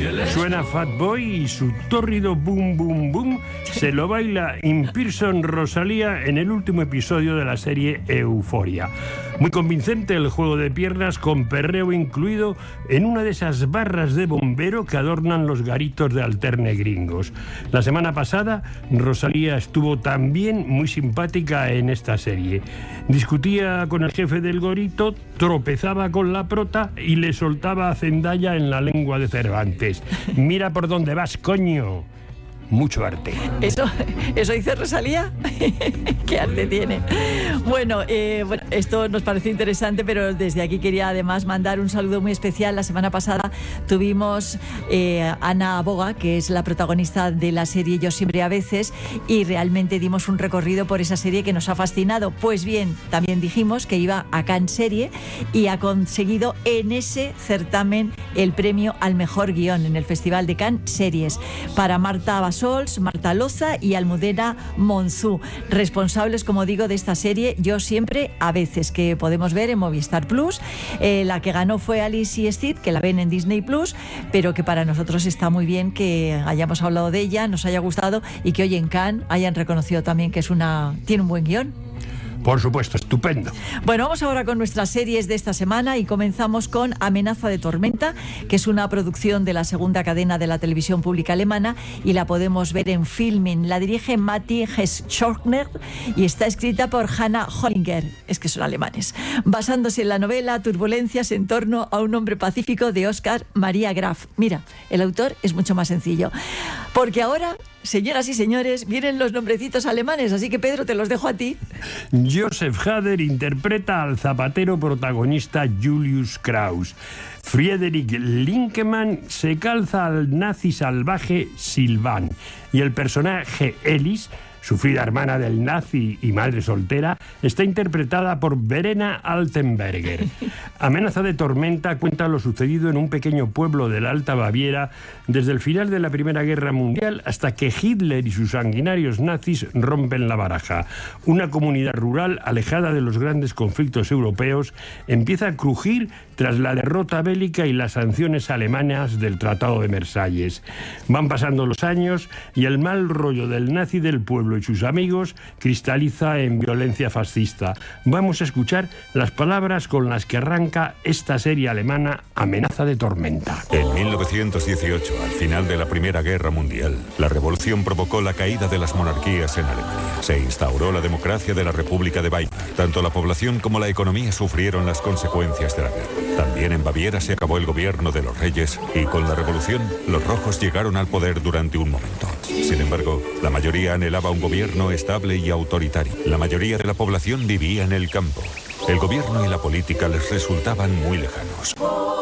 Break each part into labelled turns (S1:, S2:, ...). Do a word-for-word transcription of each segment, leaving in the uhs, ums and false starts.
S1: Suena Fat Boy y su tórrido boom boom boom se lo baila In Person Rosalía en el último episodio de la serie Euforia. Muy convincente el juego de piernas con perreo incluido en una de esas barras de bombero que adornan los garitos de alterne gringos. La semana pasada Rosalía estuvo también muy simpática en esta serie. Discutía con el jefe del gorito, tropezaba con la prota y le soltaba a Zendaya en la lengua de Cervantes. Mira por dónde vas, coño. Mucho arte.
S2: ¿Eso, eso dice Rosalía? ¿Qué arte tiene? Bueno, eh, bueno, esto nos parece interesante, pero desde aquí quería además mandar un saludo muy especial. La semana pasada tuvimos eh, a Ana Boga, que es la protagonista de la serie Yo siempre a veces, y realmente dimos un recorrido por esa serie que nos ha fascinado. Pues bien, también dijimos que iba a Cannes Serie y ha conseguido en ese certamen el premio al mejor guión en el Festival de Cannes Series para Marta Bassols, Marta Loza y Almudena Monzú, responsables, como digo, de esta serie Yo siempre a veces, que podemos ver en Movistar Plus. Eh, la que ganó fue Alicia Steed, que la ven en Disney Plus, pero que para nosotros está muy bien que hayamos hablado de ella, nos haya gustado y que hoy en Cannes hayan reconocido también que es una tiene un buen guión.
S1: Por supuesto, estupendo.
S2: Bueno, vamos ahora con nuestras series de esta semana y comenzamos con Amenaza de tormenta, que es una producción de la segunda cadena de la televisión pública alemana y la podemos ver en Filmin. La dirige Matti Heschorner y está escrita por Hannah Hollinger, es que son alemanes, basándose en la novela Turbulencias en torno a un hombre pacífico de Oskar Maria Graf. Mira, el autor es mucho más sencillo, porque ahora, señoras y señores, vienen los nombrecitos alemanes, así que Pedro, te los dejo a ti.
S1: Joseph Hader interpreta al zapatero protagonista Julius Kraus. Friedrich Linkemann se calza al nazi salvaje Sylvain. Y el personaje Elis, sufrida hermana del nazi y madre soltera, está interpretada por Verena Altenberger. Amenaza de tormenta cuenta lo sucedido en un pequeño pueblo de la Alta Baviera desde el final de la Primera Guerra Mundial hasta que Hitler y sus sanguinarios nazis rompen la baraja. Una comunidad rural alejada de los grandes conflictos europeos empieza a crujir tras la derrota bélica y las sanciones alemanas del Tratado de Versalles. Van pasando los años y el mal rollo del nazi del pueblo y sus amigos cristaliza en violencia fascista. Vamos a escuchar las palabras con las que arranca esta serie alemana Amenaza de tormenta.
S3: En mil novecientos dieciocho, al final de la Primera Guerra Mundial, la revolución provocó la caída de las monarquías en Alemania. Se instauró la democracia de la República de Weimar. Tanto la población como la economía sufrieron las consecuencias de la guerra. También en Baviera se acabó el gobierno de los reyes y con la revolución los rojos llegaron al poder durante un momento. Sin embargo, la mayoría anhelaba un gobierno estable y autoritario. La mayoría de la población vivía en el campo. El gobierno y la política les resultaban muy lejanos.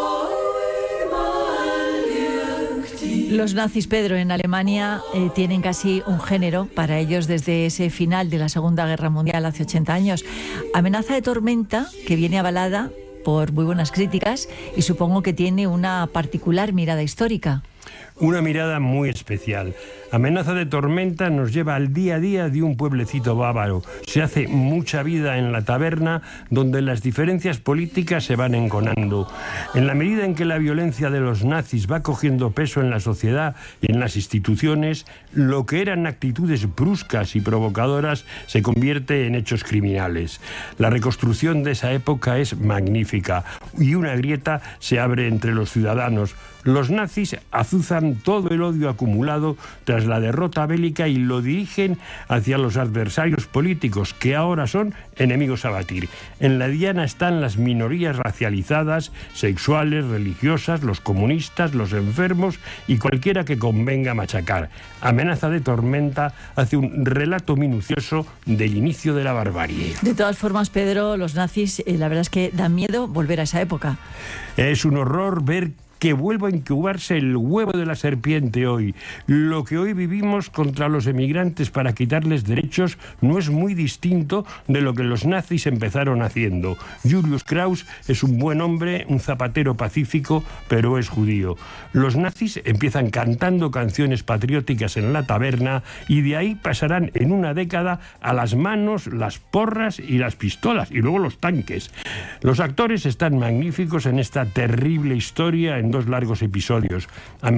S2: Los nazis, Pedro, en Alemania eh, tienen casi un género para ellos desde ese final de la Segunda Guerra Mundial hace ochenta años. Amenaza de tormenta, que viene avalada por muy buenas críticas y supongo que tiene una particular mirada histórica.
S1: Una mirada muy especial. Amenaza de tormenta nos lleva al día a día de un pueblecito bávaro. Se hace mucha vida en la taberna, donde las diferencias políticas se van enconando. En la medida en que la violencia de los nazis va cogiendo peso en la sociedad y en las instituciones, lo que eran actitudes bruscas y provocadoras se convierte en hechos criminales. La reconstrucción de esa época es magnífica y una grieta se abre entre los ciudadanos. Los nazis azuzan todo el odio acumulado tras la derrota bélica y lo dirigen hacia los adversarios políticos, que ahora son enemigos a batir. En la diana están las minorías racializadas, sexuales, religiosas, los comunistas, los enfermos y cualquiera que convenga machacar. Amenaza de tormenta hace un relato minucioso del inicio de la barbarie.
S2: De todas formas, Pedro, los nazis, eh, la verdad es que dan miedo volver a esa época.
S1: Es un horror ver que vuelva a incubarse el huevo de la serpiente hoy. Lo que hoy vivimos contra los emigrantes para quitarles derechos no es muy distinto de lo que los nazis empezaron haciendo. Julius Kraus es un buen hombre, un zapatero pacífico, pero es judío. Los nazis empiezan cantando canciones patrióticas en la taberna y de ahí pasarán en una década a las manos, las porras y las pistolas, y luego los tanques. Los actores están magníficos en esta terrible historia en dos largos episodios.